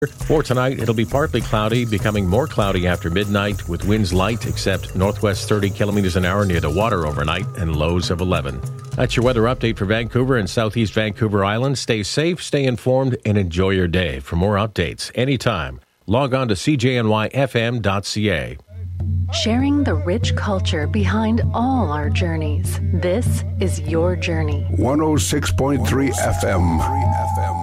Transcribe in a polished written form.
For tonight, it'll be partly cloudy, becoming more cloudy after midnight, with winds light except northwest 30 kilometers an hour near the water overnight, and lows of 11. That's your weather update for Vancouver and southeast Vancouver Island. Stay safe, stay informed, and enjoy your day. For more updates anytime, log on to cjnyfm.ca. Sharing the rich culture behind all our journeys. This is your journey. 106.3 FM.